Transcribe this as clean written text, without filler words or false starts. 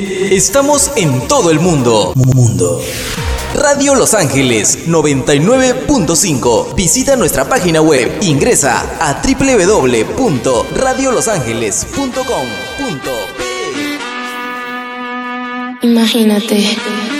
Estamos en todo el mundo. Radio Los Ángeles 99.5. Visita nuestra página web. Ingresa a www.radiolosangeles.com.pe. Imagínate